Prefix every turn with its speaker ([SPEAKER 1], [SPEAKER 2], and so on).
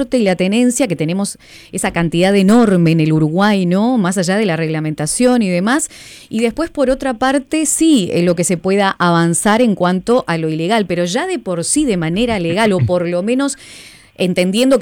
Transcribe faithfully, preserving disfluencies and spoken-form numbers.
[SPEAKER 1] porte y la tenencia, que tenemos esa cantidad enorme en el Uruguay, ¿no? Más allá de la reglamentación y demás. Y después, por otra parte, sí, eh, lo que se pueda avanzar en cuanto a lo ilegal, pero ya de por sí, de manera legal, o por lo menos entendiendo